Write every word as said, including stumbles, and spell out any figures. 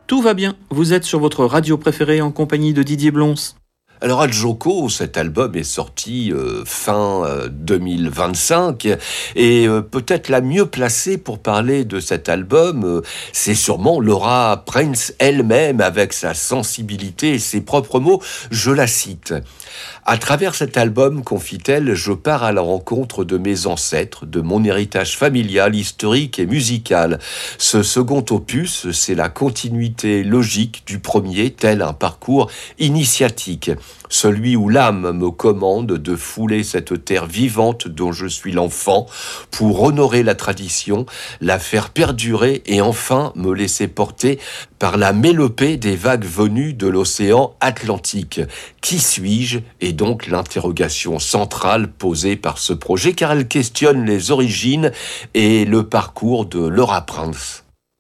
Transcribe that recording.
Tout va bien, vous êtes sur votre radio préférée en compagnie de Didier Blons. Alors à Djoko, cet album est sorti euh, fin euh, deux mille vingt-cinq et euh, peut-être la mieux placée pour parler de cet album, euh, c'est sûrement Laura Prince elle-même avec sa sensibilité et ses propres mots. Je la cite. À travers cet album, confie-t-elle, je pars à la rencontre de mes ancêtres, de mon héritage familial, historique et musical. Ce second opus, c'est la continuité logique du premier, tel un parcours initiatique. Celui où l'âme me commande de fouler cette terre vivante dont je suis l'enfant pour honorer la tradition, la faire perdurer et enfin me laisser porter par la mélopée des vagues venues de l'océan Atlantique. Qui suis-je ? Est donc l'interrogation centrale posée par ce projet car elle questionne les origines et le parcours de Laura Prince.